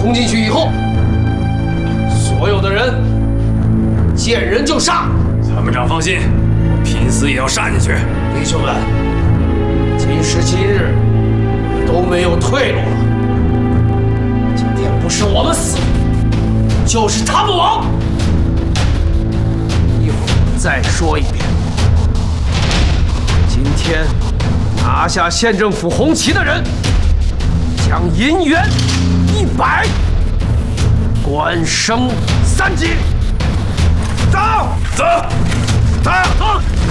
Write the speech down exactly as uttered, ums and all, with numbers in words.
冲进去以后，所有的人见人就杀。 参谋长放心，我拼死也要杀进去。 弟兄们，今时今日都没有退路了。今天不是我们死，就是他们亡。一会儿我再说一遍。今天拿下县政府红旗的人，将银元一百，官升三级。走， 走， 走，走。